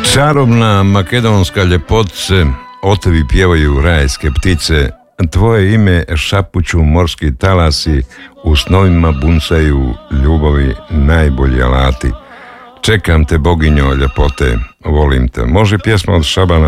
Čarobna makedonska ljepotice, o tebi pjevaju rajske ptice, tvoje ime šapuću morski talasi, u snovima buncaju ljubavi najbolji alati. Čekam te, boginjo ljepote, volim te. Može pjesma od Šabana